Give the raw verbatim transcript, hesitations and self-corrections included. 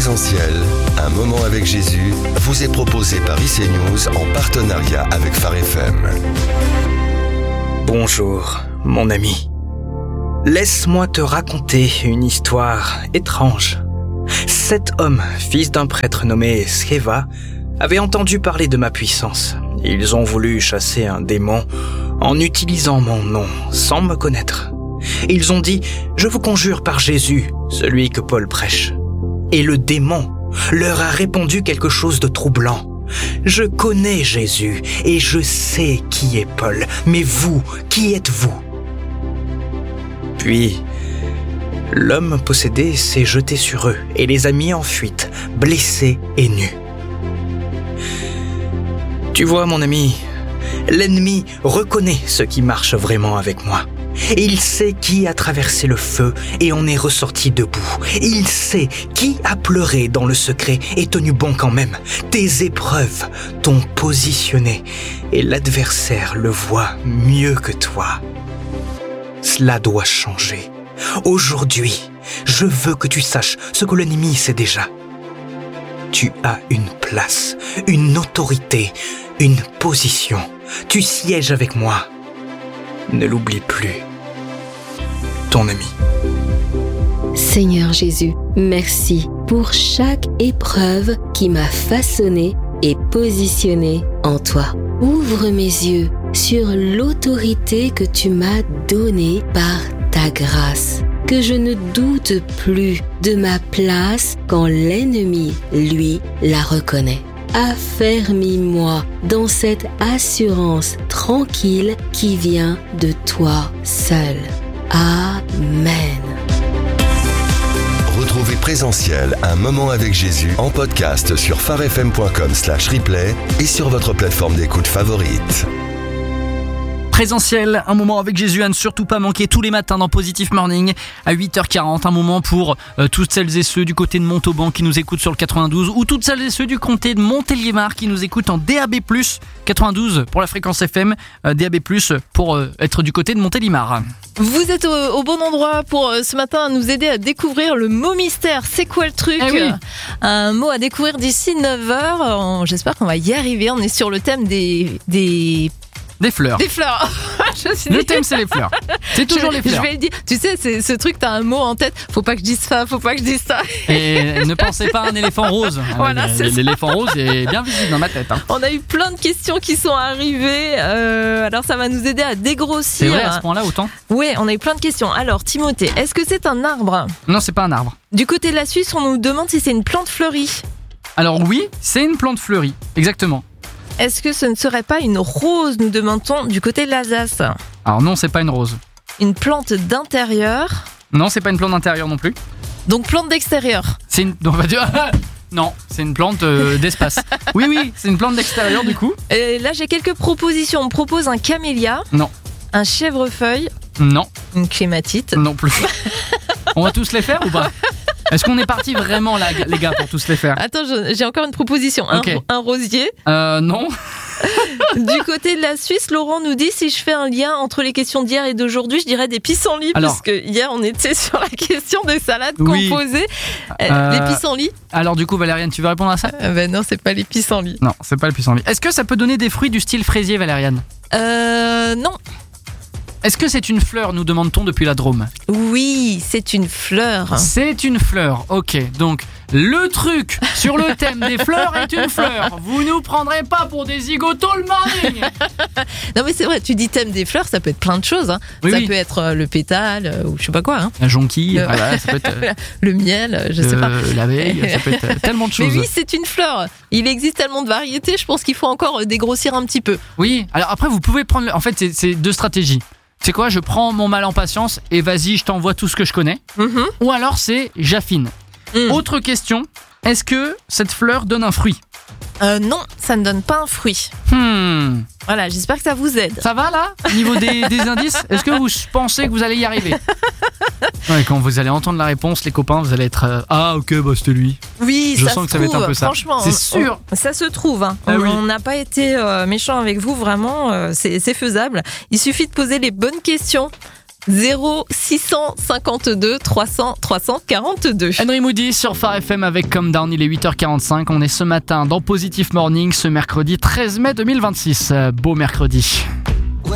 Présentiel, un moment avec Jésus, vous est proposé par I C News en partenariat avec Phare F M. Bonjour, mon ami. Laisse-moi te raconter une histoire étrange. Cet homme, fils d'un prêtre nommé Sceva, avait entendu parler de ma puissance. Ils ont voulu chasser un démon en utilisant mon nom, sans me connaître. Ils ont dit « Je vous conjure par Jésus, celui que Paul prêche ». Et le démon leur a répondu quelque chose de troublant. « Je connais Jésus et je sais qui est Paul, mais vous, qui êtes-vous » Puis, l'homme possédé s'est jeté sur eux et les a mis en fuite, blessés et nus. Tu vois, mon ami, l'ennemi reconnaît ceux qui marchent vraiment avec moi. Il sait qui a traversé le feu et en est ressorti debout. Il sait qui a pleuré dans le secret et tenu bon quand même. Tes épreuves t'ont positionné et l'adversaire le voit mieux que toi. Cela doit changer. Aujourd'hui, je veux que tu saches ce que l'ennemi sait déjà. Tu as une place, une autorité, une position. Tu sièges avec moi. Ne l'oublie plus. Ton ami. Seigneur Jésus, merci pour chaque épreuve qui m'a façonné et positionné en toi. Ouvre mes yeux sur l'autorité que tu m'as donnée par ta grâce. Que je ne doute plus de ma place quand l'ennemi, lui, la reconnaît. Affermis-moi dans cette assurance tranquille qui vient de toi seul. Amen. Retrouvez Présentiel, un moment avec Jésus en podcast sur pharefm point com slash replay et sur votre plateforme d'écoute favorite. Présentiel, un moment avec Jésus à ne surtout pas manquer tous les matins dans Positive Morning à huit heures quarante, un moment pour euh, toutes celles et ceux du côté de Montauban qui nous écoutent sur le quatre-vingt-douze ou toutes celles et ceux du comté de Montélimar qui nous écoutent en D A B plus, quatre-vingt-douze pour la fréquence F M, euh, D A B plus pour euh, être du côté de Montélimar. Vous êtes au, au bon endroit pour euh, ce matin nous aider à découvrir le mot mystère. C'est quoi le truc ? Eh oui. Un mot à découvrir d'ici neuf heures. J'espère qu'on va y arriver. On est sur le thème des... des... Des fleurs. Des fleurs. Je suis Le dit... thème, c'est les fleurs. C'est toujours je, les fleurs. Je vais le dire. Tu sais, c'est ce truc, t'as un mot en tête. Faut pas que je dise ça, faut pas que je dise ça. Et ne pensez pas à un éléphant rose. Voilà, c'est ça. L'éléphant rose est bien visible dans ma tête. Hein. On a eu plein de questions qui sont arrivées. Euh, alors, ça va nous aider à dégrossir. C'est vrai à ce point-là autant ? Oui, on a eu plein de questions. Alors, Timothée, est-ce que c'est un arbre ? Non, c'est pas un arbre. Du côté de la Suisse, on nous demande si c'est une plante fleurie. Alors oui, c'est une plante fleurie. Exactement. Est-ce que ce ne serait pas une rose, nous demande-t-on, du côté de l'Alsace ? Alors non, c'est pas une rose. Une plante d'intérieur ? Non, c'est pas une plante d'intérieur non plus. Donc plante d'extérieur ? C'est une... On va dire... Non, c'est une plante euh, d'espace. Oui, oui, c'est une plante d'extérieur du coup. Et là, j'ai quelques propositions. On me propose un camélia. Non. Un chèvrefeuille. Non. Une clématite. Non plus. On va tous les faire ou pas ? Est-ce qu'on est parti vraiment là, les gars, pour tous les faire ? Attends, j'ai encore une proposition. Un, okay. un rosier. Euh, non. Du côté de la Suisse, Laurent nous dit si je fais un lien entre les questions d'hier et d'aujourd'hui, je dirais des pissenlits. Alors, parce que hier, on était sur la question des salades oui. composées. Euh, les pissenlits. Alors, du coup, Valériane, tu veux répondre à ça ? euh, Ben non, c'est pas les pissenlits. Non, c'est pas les pissenlits. Est-ce que ça peut donner des fruits du style fraisier, Valériane ? Euh, non. Est-ce que c'est une fleur, nous demande-t-on depuis la Drôme ? Oui, c'est une fleur. C'est une fleur, ok. Donc, le truc sur le thème des fleurs est une fleur. Vous nous prendrez pas pour des zigotos le morning. Non mais c'est vrai, tu dis thème des fleurs, ça peut être plein de choses. Hein. Oui, ça oui. peut être euh, le pétale, euh, ou je sais pas quoi. Hein. La jonquille, le... voilà, ça peut être... Euh, le miel, je sais euh, pas. L'abeille, ça peut être tellement de choses. Mais oui, c'est une fleur. Il existe tellement de variétés, je pense qu'il faut encore dégrossir un petit peu. Oui, alors après vous pouvez prendre... En fait, c'est, c'est deux stratégies. C'est quoi ? Je prends mon mal en patience et vas-y, je t'envoie tout ce que je connais. Mm-hmm. Ou alors c'est j'affine. Mm. Autre question, est-ce que cette fleur donne un fruit ? Euh, non, ça ne donne pas un fruit. Hmm. Voilà, j'espère que ça vous aide. Ça va là, au niveau des, des indices ? Est-ce que vous pensez que vous allez y arriver ? Ouais, quand vous allez entendre la réponse, les copains, vous allez être euh, ah ok, bah c'était lui. Oui, je ça sens se que ça trouve, va être un peu ça. Franchement, c'est on, sûr. On, ça se trouve. Hein. Ah on n'a oui. pas été euh, méchant avec vous, vraiment. Euh, c'est, c'est faisable. Il suffit de poser les bonnes questions zéro six cent cinquante-deux trois cents trois cent quarante-deux. Henry Moody sur Phare F M avec Calm Down, il est huit heures quarante-cinq. On est ce matin dans Positive Morning, ce mercredi treize mai deux mille vingt-six. Beau mercredi.